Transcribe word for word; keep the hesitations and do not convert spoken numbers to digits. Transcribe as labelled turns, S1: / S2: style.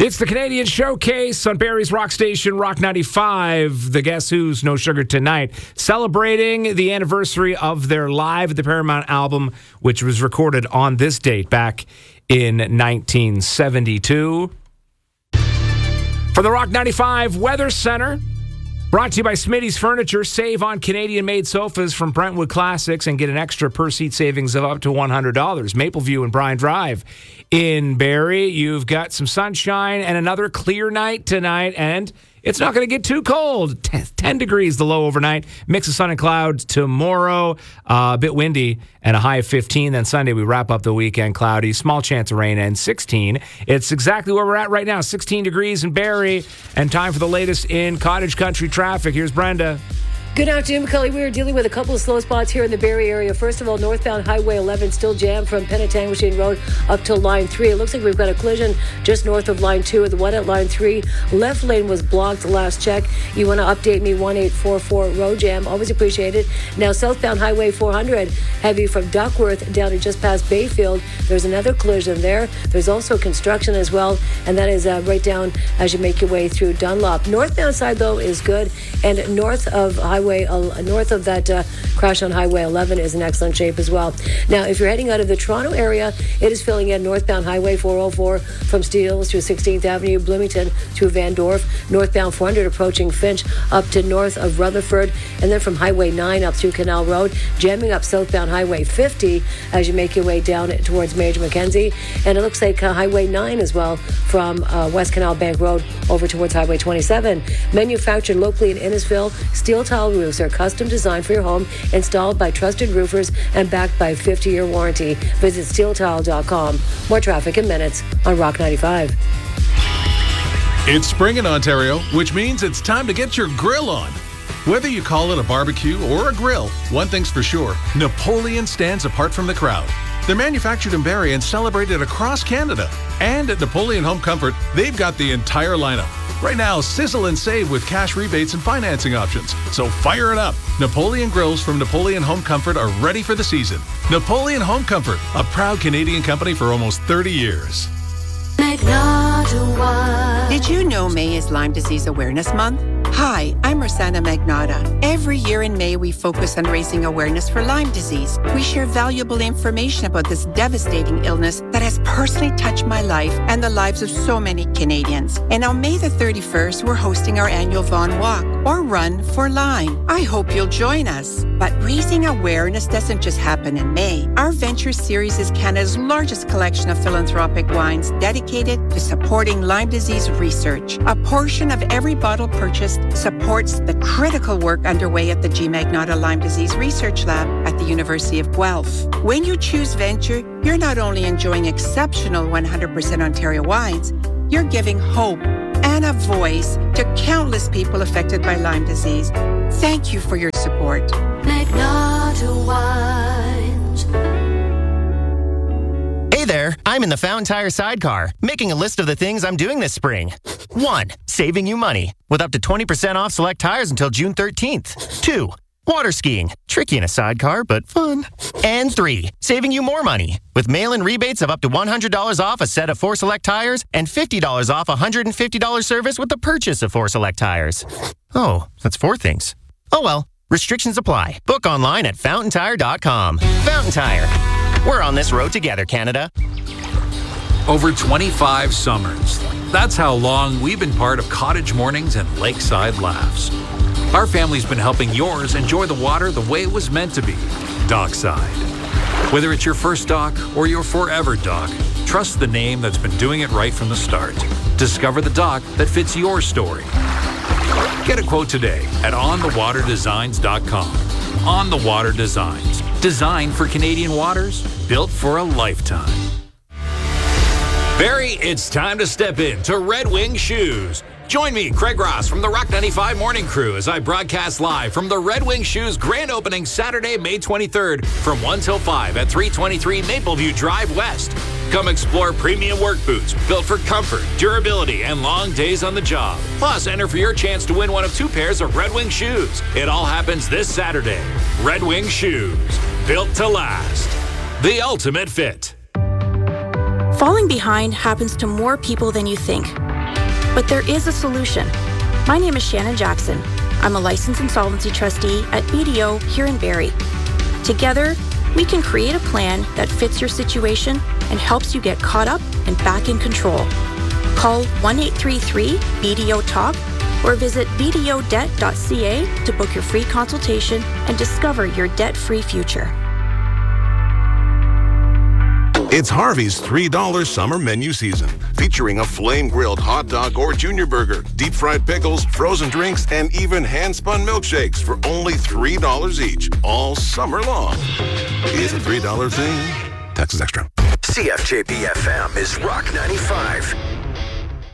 S1: It's the Canadian Showcase on Barrie's Rock Station, Rock ninety-five. The Guess Who's No Sugar Tonight, celebrating the anniversary of their Live at the Paramount album, which was recorded on this date back in nineteen seventy-two. For the Rock ninety-five Weather Center, brought to you by Smitty's Furniture. Save on Canadian-made sofas from Brentwood Classics and get an extra per-seat savings of up to one hundred dollars. Mapleview and Bryan Drive. In Barrie, you've got some sunshine and another clear night tonight, and it's not going to get too cold. ten degrees the low overnight. Mix of sun and clouds tomorrow. Uh, a bit windy and a high of fifteen. Then Sunday we wrap up the weekend cloudy. Small chance of rain and sixteen. It's exactly where we're at right now. sixteen degrees in Barrie. And time for the latest in cottage country traffic. Here's Brenda.
S2: Good afternoon, McCully. We are dealing with a couple of slow spots here in the Barrie area. First of all, northbound Highway eleven still jammed from Penetanguishene Road up to Line three. It looks like we've got a collision just north of Line two. The one at Line three, left lane was blocked last check. You want to update me, one eight four four road jam. Always appreciate it. Now, southbound Highway four hundred, heavy from Duckworth down to just past Bayfield. There's another collision there. There's also construction as well, and that is uh, right down as you make your way through Dunlop. Northbound side, though, is good, and north of Highway Highway, uh, north of that uh, crash on Highway eleven is in excellent shape as well. Now, if you're heading out of the Toronto area, it is filling in northbound Highway four oh four from Steeles to sixteenth Avenue, Bloomington to Van Dorp, northbound four hundred approaching Finch up to north of Rutherford, and then from Highway nine up through Canal Road, jamming up southbound Highway fifty as you make your way down towards Major Mackenzie. And it looks like uh, Highway nine as well from uh, West Canal Bank Road over towards Highway twenty-seven. Manufactured locally in Innisfil, steel tile roofs are custom designed for your home, installed by trusted roofers, and backed by a fifty-year warranty. Visit steel tile dot com. More traffic in minutes on Rock ninety-five.
S3: It's spring in Ontario, which means it's time to get your grill on. Whether you call it a barbecue or a grill, one thing's for sure, Napoleon stands apart from the crowd. They're manufactured in Barrie and celebrated across Canada. And at Napoleon Home Comfort, they've got the entire lineup. Right now, sizzle and save with cash rebates and financing options. So fire it up. Napoleon grills from Napoleon Home Comfort are ready for the season. Napoleon Home Comfort, a proud Canadian company for almost thirty years.
S4: Did you know May is Lyme Disease Awareness Month? Hi, I'm Rosanna Magnotta. Every year in May, we focus on raising awareness for Lyme disease. We share valuable information about this devastating illness that has personally touched my life and the lives of so many Canadians. And on May the thirty-first, we're hosting our annual Vaughan Walk, or Run for Lyme. I hope you'll join us. But raising awareness doesn't just happen in May. Our Venture Series is Canada's largest collection of philanthropic wines dedicated to supporting Lyme disease research. A portion of every bottle purchased supports the critical work underway at the G. Magnotta Lyme Disease Research Lab at the University of Guelph. When you choose Venture, you're not only enjoying exceptional one hundred percent Ontario wines, you're giving hope and a voice to countless people affected by Lyme disease. Thank you for your support.
S5: Magnotta Wines.
S6: Hey there, I'm in the Fountain Tire sidecar, making a list of the things I'm doing this spring. One, saving you money, with up to twenty percent off select tires until June thirteenth. Two, water skiing, tricky in a sidecar, but fun. And three, saving you more money, with mail-in rebates of up to one hundred dollars off a set of four select tires and fifty dollars off a one hundred fifty dollars service with the purchase of four select tires. Oh, that's four things. Oh well, restrictions apply. Book online at fountain tire dot com. Fountain Tire. We're on this road together, Canada.
S7: Over twenty-five summers. That's how long we've been part of Cottage Mornings and Lakeside Laughs. Our family's been helping yours enjoy the water the way it was meant to be, dockside. Whether it's your first dock or your forever dock, trust the name that's been doing it right from the start. Discover the dock that fits your story. Get a quote today at on the water designs dot com. On the Water Designs. Designed for Canadian waters, built for a lifetime. Barrie, it's time to step in to Red Wing Shoes. Join me, Craig Ross, from the Rock ninety-five Morning Crew as I broadcast live from the Red Wing Shoes grand opening Saturday, May twenty-third from one till five at three twenty-three Mapleview Drive West. Come explore premium work boots built for comfort, durability, and long days on the job. Plus, enter for your chance to win one of two pairs of Red Wing shoes. It all happens this Saturday. Red Wing Shoes, built to last. The ultimate fit.
S8: Falling behind happens to more people than you think. But there is a solution. My name is Shannon Jackson. I'm a licensed insolvency trustee at B D O here in Barrie. Together, we can create a plan that fits your situation and helps you get caught up and back in control. Call one eight three three B D O talk or visit b d o debt dot c a to book your free consultation and discover your debt-free future.
S9: It's Harvey's three dollar summer menu season, featuring a flame-grilled hot dog or junior burger, deep-fried pickles, frozen drinks, and even hand-spun milkshakes for only three dollars each, all summer long. It's a three dollar thing. Taxes extra.
S10: C F J P F M is Rock ninety-five.